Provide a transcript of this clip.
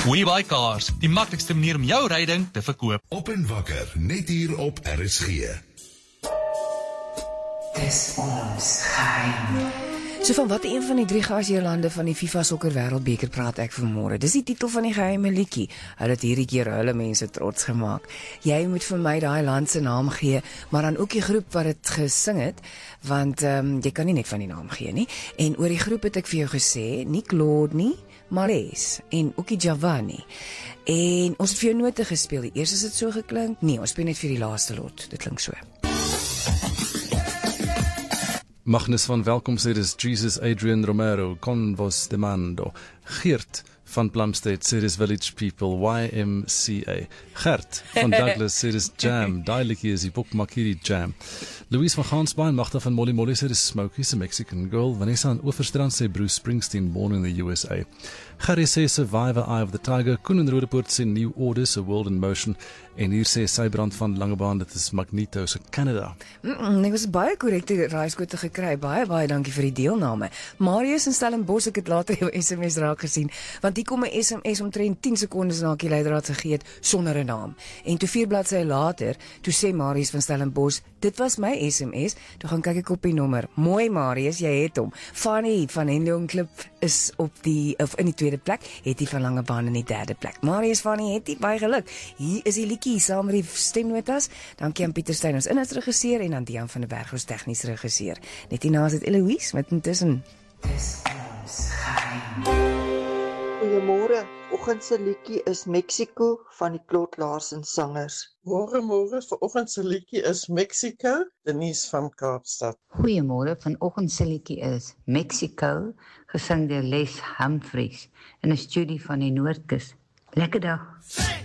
WeBuyCars, die maklikste manier om jou ryding te verkoop. Op en wakker, net hier op RSG. Dis ons geheim. So van wat een van die 3 gasheerlande van die FIFA Sokker Wêreldbeker praat ek vanmôre. Dis die titel van die geheime liedjie. Hulle het hierdie keer hulle mense trots gemaak. Jy moet vir my daai land se naam gee, maar dan ook die groep wat dit gesing het, want jy kan nie net van die naam gee nie. En oor die groep het ek vir jou gesê, nie Claude nie, maar Les en ook die Giovanni. En ons het vir jou note gespeel. Die eerste is dit so geklink. Nee, ons speel net vir die laaste lot. Dit klink so. Magnus van Welkom sê dis Jesus Adrian Romero, Convos de Mando. Geert van Plumstead sê dis Village People, YMCA. Gert van Douglas sê dis Jam, daai liedjie is die Bokmakiri Jam. Louise van Gansbaai, Magda van Molly Molly sê dis Smokey's a Mexican Girl. Vanessa aan Oeverstrand sê Bruce Springsteen, Born in the USA. Gary sê Survivor, Eye of the Tiger. Koen en Rodepoort sê New Order, A World in Motion. En hier sê Sybrand van Langebaan, dit is Magneto se Canada. Ek was baie korrekte raaiskote gekry. Baie dankie vir die deelname. Marius in Stellenbosch, ek het later jou SMS raak gesien, want hier kom 'n SMS omtrent 10 sekondes na die leidraad gegee het sonder 'n naam. En toe 4 bladsye later, toe sê Marius van Stellenbosch, dit was my SMS. Toe gaan kyk ek op die nommer. Mooi Marius, jy het hom. Fanny van Hendon Klip is in die tweede plek, het hy van Langebaan in die derde plek. Marius Fanny het baie geluk. Hier is die liedjie saam met die stemnotas. Dankie aan Pieter Steyn ons inhoudsregisseur en aan Dian van der Berg ons tegniese regisseur. Net hierna is dit Eloise met intussen. Dis ons geheim. Goeiemôre. Oggend se liedjie is Mexico van die Claude Larsen sangers. Môre, vanoggend se liedjie is Mexico, Denise van Kaapstad. Goeiemôre, vanoggend se liedjie is Mexico, gesing deur Les Humphries in 'n studie van die Noordkus. Lekker dag.